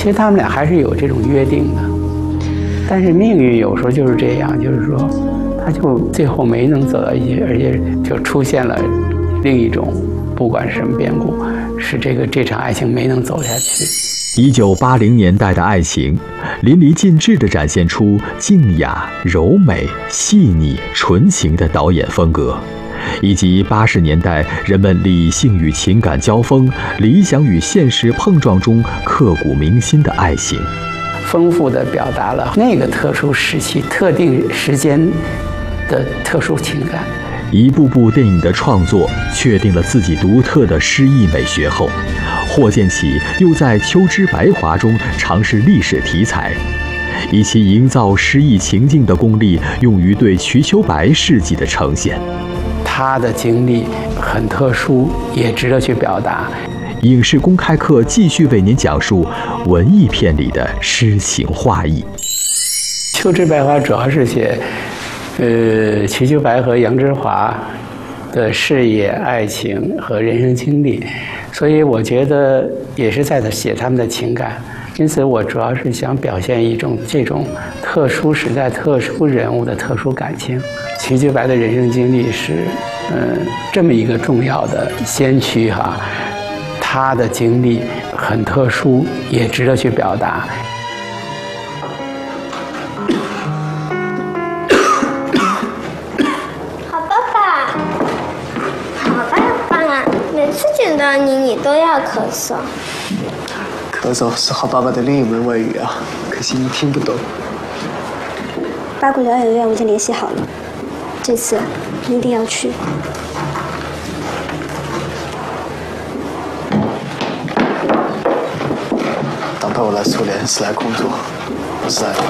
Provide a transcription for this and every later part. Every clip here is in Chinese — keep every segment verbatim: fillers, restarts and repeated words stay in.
其实他们俩还是有这种约定的，但是命运有时候就是这样，就是说，他就最后没能走到一起，而且就出现了另一种，不管是什么变故，使这个这场爱情没能走下去。 一九八零年代的爱情，淋漓尽致地展现出静雅、柔美、细腻、纯情的导演风格，以及八十年代人们理性与情感交锋、理想与现实碰撞中刻骨铭心的爱情， 丰富地表达了那个特殊时期、特定时间的特殊情感。 一部部电影的创作确定了自己独特的诗意美学后，霍建起又在《秋之白华》中尝试历史题材，以其营造诗意情境的功力用于对瞿秋白事迹的呈现。 他的经历很特殊，也值得去表达。 影视公开课继续为您讲述文艺片里的诗情画意。 《秋之白华》主要是写呃，瞿秋白和杨之华的事业、爱情和人生经历，所以我觉得也是在写他们的情感。因此，我主要是想表现一种这种特殊时代、特殊人物的特殊感情。瞿秋白的人生经历是，嗯、呃，这么一个重要的先驱哈，他的经历很特殊，也值得去表达。 见到你，你都要咳嗽。 咳嗽是好爸爸的另一门外语啊，可惜你听不懂。 八股疗养院我已经联系好了，这次你一定要去。 当派我来苏联是来工作，不是来疗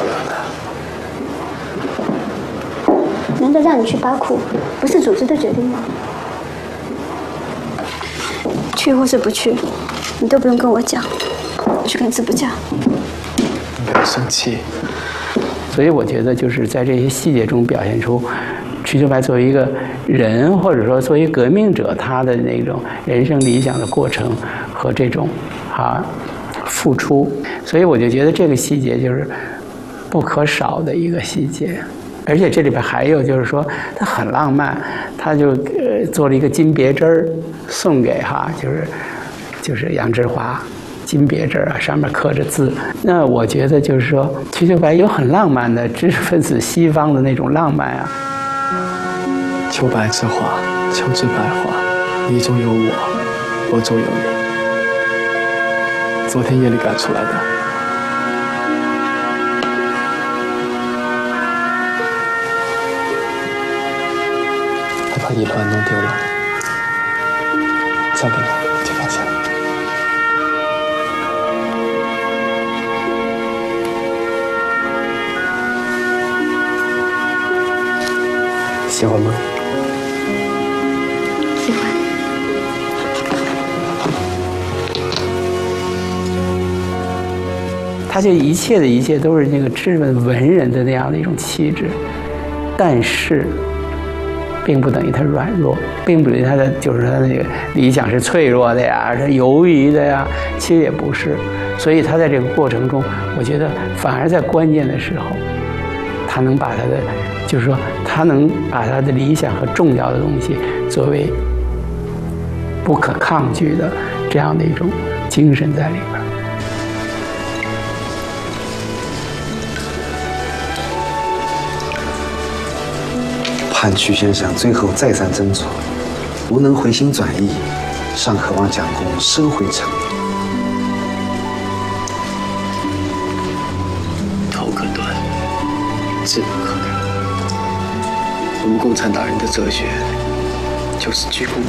养的。 难得让你去巴库，不是组织的决定吗？去或是不去，你都不用跟我讲，我去跟字部讲。 不要生气。 所以我觉得就是在这些细节中表现出瞿秋白作为一个人，或者说作为革命者，他的那种人生理想的过程和这种啊付出。所以我就觉得这个细节就是不可少的一个细节。而且这里边还有就是说，他很浪漫，他就呃做了一个金别针儿送给哈，就是就是杨之华，金别针啊，上面刻着字。那我觉得就是说，瞿秋白有很浪漫的知识分子西方的那种浪漫啊。 秋白之华，秋之白华，你中有我，我中有你。昨天夜里赶出来的。把一团弄丢了，交给我，就放下。喜欢吗？ 喜欢。 他就一切的一切都是那个质问文人的那样的一种气质，但是。并不等于他软弱，并不等于他的就是他的那个理想是脆弱的呀，是犹豫的呀，其实也不是。所以他在这个过程中，我觉得反而在关键的时候，他能把他的，就是说他能把他的理想和重要的东西作为不可抗拒的这样的一种精神在里边。 盼瞿先生最后再三斟酌，无能回心转意，尚渴望蒋公收回成命。 头可断，志不可改。我们共产党人的哲学就是鞠躬